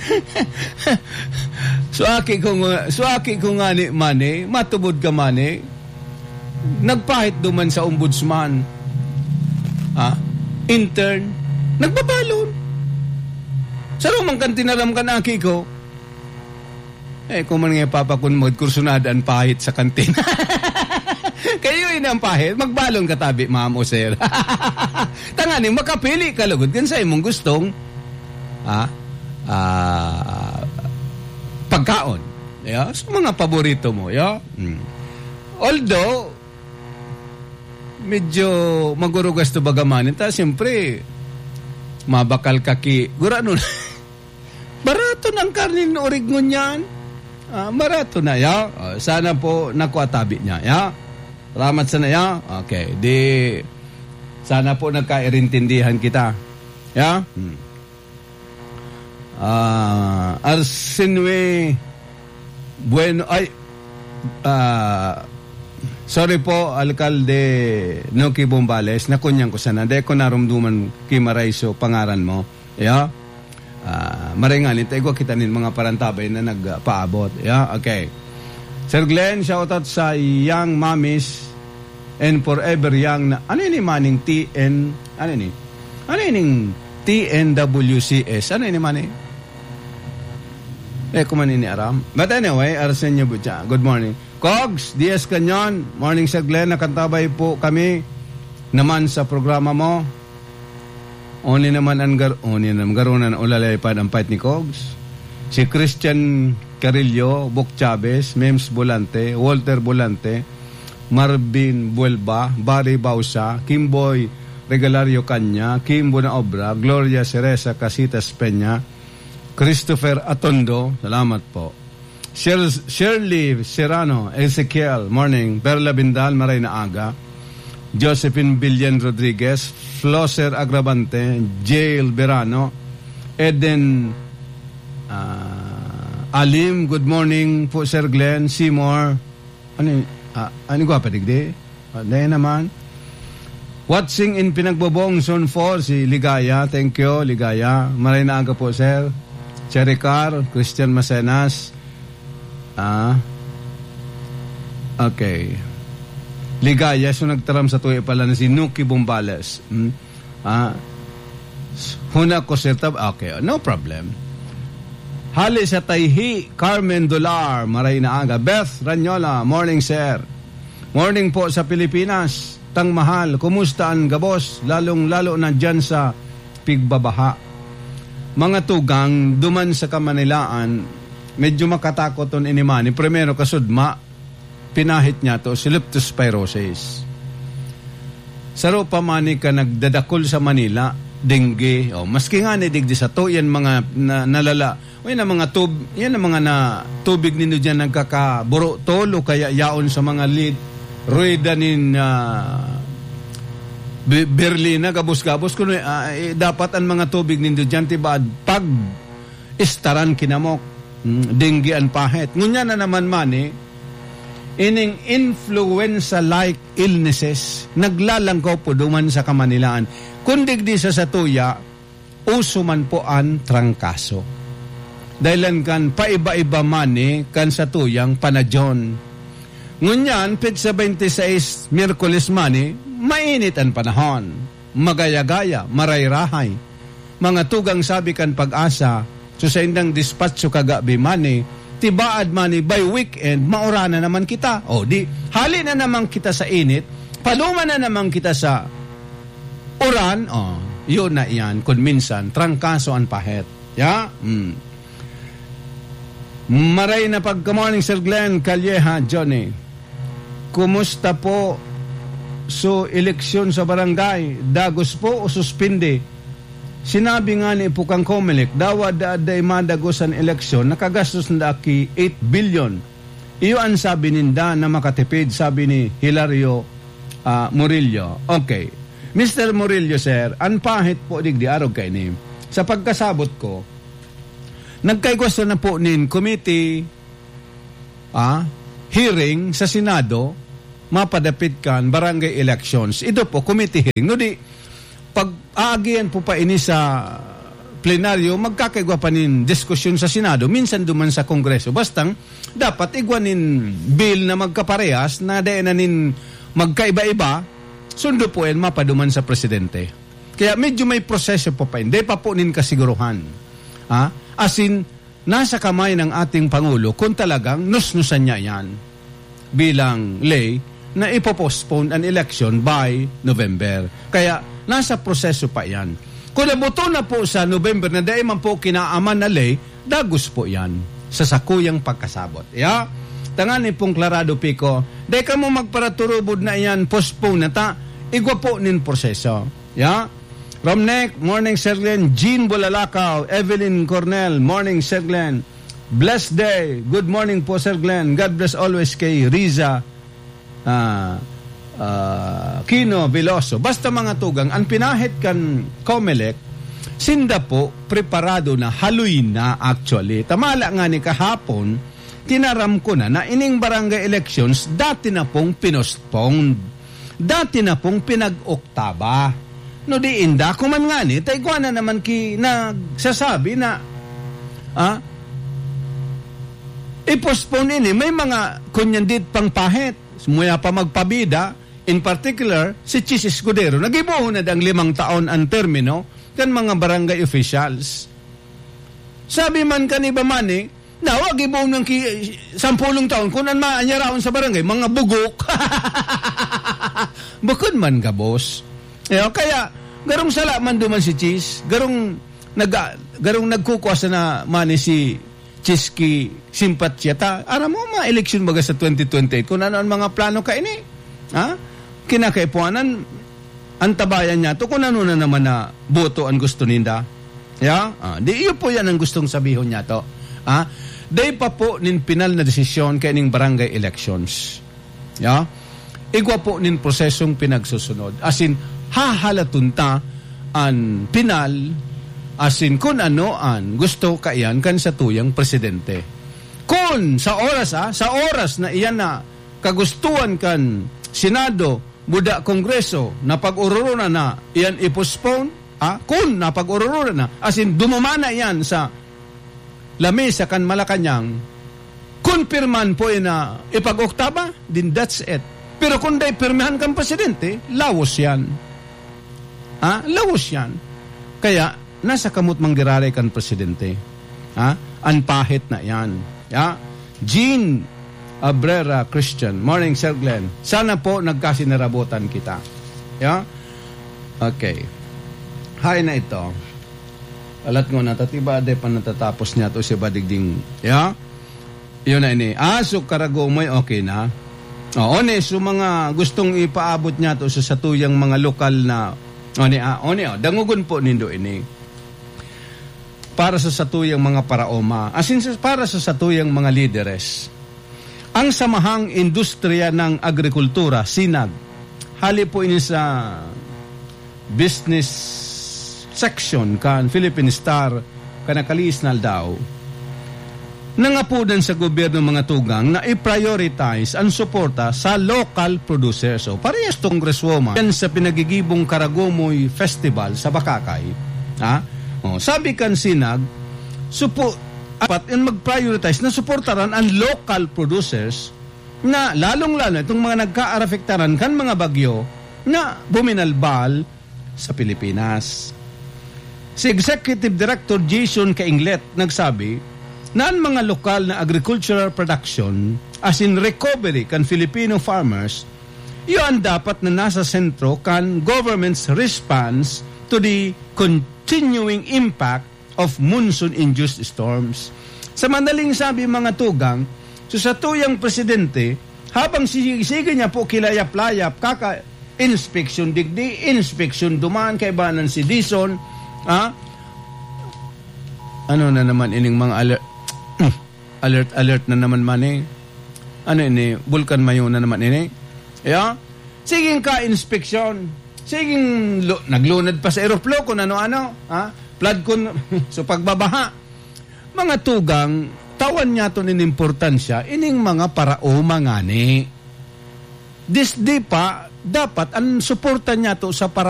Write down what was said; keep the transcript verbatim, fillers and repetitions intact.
So aki ko nga, so aki ko nga ni mani, matubod ka mani, nagpahit duman sa ombudsman, ah, intern, nagbabalon. Sa rumang kan tinaram ka na aki ko, eh kung man nga papakunmod, kursunadaan pahit sa kantin. Kayo yun ang pahit, magbalon ka tabi, ma'am o sir. Tanganin, makapili ka lugod, gan sa imong gustong, ah, ah, pagkaon. Yeah? So, mga paborito mo. Yeah? Mm. Although, medyo magurugas to bagamanin. Ta, siyempre, mabakal kaki. Gurano na. Barato ng karnin origon yan. Ah, barato na. Yeah? Uh, sana po nakuatabi niya. Yeah? Salamat sana. Yeah? Okay. Di, sana po nagkairintindihan kita. Yeah? Hmm. Uh, Arsenwe Bueno ay uh, sorry po Alkalde Noki Bombales, nakunyang ko sana de ko narumduman kimarayso pangaran mo. Yeah? Uh, maringanin tayo kitanin mga parantabay na nagpaabot. Yeah? Okay. Sir Glenn, shoutout sa young mommies and forever young na ano yun maning T N ano yun ano yun T N W C S ano yun maning Eh, kumanin ni Aram. But anyway, Arsenio Butya, good morning. Cogs, D S Canyon, morning Sir Glenn, nakantabay po kami naman sa programa mo. Oni naman ang gar oni naman garunan ulalay pa ang fight ni Cogs. Si Christian Carillo, Bok Chavez, Mems Bolante, Walter Bolante, Marvin Buelba, Barry Bausa, Kimboy Regalario Kanya, Kimbo na Obra, Gloria Ceresa Casitas Peña, Christopher Atondo, salamat po. Shirley Serrano, Ezekiel, morning. Perla Bindal, maray na aga. Josephine Billion Rodriguez, Flosser Agravante, Jail Berano, Eden uh, Alim, good morning po Sir Glenn, Seymour, ano, uh, ano ko patigdi? Uh, dahil naman. Watching in Pinagbobong, Zone four, si Ligaya, thank you, Ligaya. Maray na aga po, Sir. Chericar, Christian Macenas. Ah. Okay. Ligaya, so nagtaram sa tuwi pala na si Nuki Bombales. Hmm? Ah. Huna ko sirtab. Okay, no problem. Hali sa Tayhi, Carmen Dolar, maray na aga. Beth Ranyola, morning sir. Morning po sa Pilipinas. Tang mahal, kumusta ang gabos? Lalong-lalo na dyan sa pigbabaha. Mga tugang, duman sa Kamanilaan, medyo makatakot on inimani. Primero, kasudma, pinahit niya to, si leptospirosis. Saro pa mani ka nagdadakol sa Manila, dengue. O, maski nga ni digdi sa to, yan mga na, nalala. O, yan ang mga, tub, yan ang mga na, tubig ninyo dyan nagkakaburo tolo, kaya yaon sa mga lead, rueda nin... Uh, Berlina, gabos-gabos kuno uh, eh, dapat ang mga tubig nindo diyan tibad pag istaran kinamok mm, dengue an pahit ngunya na naman mani ining influenza like illnesses naglalangkaw po duman sa Kamanilaan kundig di sa satuya uso man po an trangkaso dahilan kan paiba-iba mani kan satuyang panadyon ngunyan petsa twenty-six Miyerkules mani mainit ang panahon, magaya-gaya, marayrahay. Mga tugang sabi kan Pag-asa, so sa indang dispatcho kagabi mani, tibaad mani by weekend, maurana naman kita. O di, hali na naman kita sa init, paluma na naman kita sa uran, o, yun na iyan, kung minsan, trangkaso ang pahit. Ya? Mm. Maray na pagka-morning, Sir Glenn, Calleja, Johnny. Kumusta po? So, eleksyon sa barangay, dagos po o suspinde? Sinabi nga ni Pukang Comelec, dawa da da madagos ang eleksyon, nakagastos na aki eight billion. Iyo ang sabi ninda na makatipid, sabi ni Hilario uh, Murillo. Okay. Mister Murillo, sir, ang pahit po digdi arog kay ni. Sa pagkasabot ko, nagkaigusto na po nin committee ah, hearing sa Senado, mapadapit kan barangay elections. Ito po, committee hearing. No di, pag-aagian po pa ini sa plenaryo, magkakaigwa pa nin diskusyon sa Senado, minsan duman sa Kongreso. Bastang, dapat igwanin bill na magkaparehas, na dayan na nin magkaiba-iba, sundo po yan mapaduman sa Presidente. Kaya medyo may proseso po pa, hindi pa po nin kasiguruhan. Ha? As in, nasa kamay ng ating Pangulo kung talagang nusnusan niya yan bilang lay na ipopostpone an election by November. Kaya, nasa proseso pa yan. Kung nabuto na po sa November na dahil man po kinaaman na lay, dagos po yan sa sakuyang pagkasabot. Ya? Tangani pong Clarado Pico, dahil ka mo magparaturubod na yan, postpone na ta, igwa po nin proseso. Ya? Romnek, morning Sir Glenn. Jean Bulalakaw, Evelyn Cornell, morning Sir Glenn. Blessed day. Good morning po Sir Glenn. God bless always kay Riza uh, uh, Kino Veloso. Basta mga tugang, ang pinahit kan Comelec, sinda po preparado na, haluin na actually. Tamala nga ni kahapon, tinaram ko na na ining barangay elections dati na pong pinostponed. Dati na pong pinag-oktaba. No di inda, kuman nga ni, taigwa na naman ki nagsasabi na ah, i-postpone ini. May mga kunyandit pang pahit. Sumuya pa magpabida. In particular, si Chis Escudero. Nagibuho na ang limang taon ang termino kan mga barangay officials. Sabi man ka ni Bamani, na wag ibuho ng ki, sampulong taon kung an maanyaraon sa barangay, mga bugok. Bukod man ka, boss. Eh, kaya, garong sala man duman si Chis, garong, nag, garong nagkukwasa na mani si Chiski Simpatsya ta, ara mo ma-election baga sa twenty twenty-eight kung ano ang mga plano ka ini. Ha? Kinakaipuanan, antabayan niya to kung ano na naman na boto ang gusto ninda. Ya? Ah, di iyo po yan ang gustong sabihin niya to. Ha? Day pa po nin pinal na desisyon kay ning barangay elections. Ya? Igwa po nin prosesong pinagsusunod. As in, hahalatunta ang pinal, as in, kung ano ang gusto kaiyan kan sa tuyang presidente. Kung sa oras, ah, sa oras na iyan na kagustuhan kan Senado, buda Kongreso, na pag-ururuna na iyan ipostpone, ah, kung na pag-ururuna na, as in, dumumana yan sa lamesa kan Malacanang, konfirman po yan na ipag-oktaba, din that's it. Pero kung day pirmahan kang presidente, lawos yan. Ah, lawos yan. Kaya, nasa kamot manggiraray kan presidente. Ha? Anpahit na yan. Ya? Jean Abrera Christian. Morning, Sir Glenn. Sana po nagkasinarabutan kita. Ya? Okay. Hay na ito. Alat ko na, tatiba de pa natatapos niya to si Badigding. Ya? Yun na ini. Ah, so karago may okay na. O, one, so mga gustong ipaabot niya to sa satuyang mga lokal na one, ah, one, oh, dangugon po nindo ini. Para sa satuyang mga paraoma, as in para sa satuyang mga lideres. Ang Samahang Industriya ng Agrikultura, SINAG, hali po ini sa business section kan Philippine Star kanakalis na daw, nangapudan sa gobyerno mga tugang na i-prioritize ang suporta sa local producers. So, parehas to Congresswoman yan sa pinagigibong Karagomoy Festival sa Bakakay. Ha? Oh, sabi kan Sinag, supo, apat in mag-prioritize na suportaran ang local producers na lalong-lalo itong mga nagka-arafektaran kan mga bagyo na buminalbal sa Pilipinas. Si Executive Director Jason Kainglet nagsabi na ang mga lokal na agricultural production as in recovery kan Filipino farmers, yun dapat na nasa sentro kan government's response to the continuing impact of monsoon-induced storms. Sa madaling sabi mga tugang, so sa tuyang presidente, habang sige niya po kilayap-layap, kaka-inspection digdi, inspection dumaan, kaibanan si Dison, ah, ano na naman ining mga alert, alert, alert na naman man eh, ano ini, Vulcan Mayo na naman ini, yeah? Siging ka-inspection, siging lo, naglunad pa sa aeroplo kung ano-ano, ha? Flood kun, so pagbabaha. Mga tugang, tawan niya ito nin importansya, ining mga paraoma nga ni. This di pa, dapat, ang suporta niya to sa para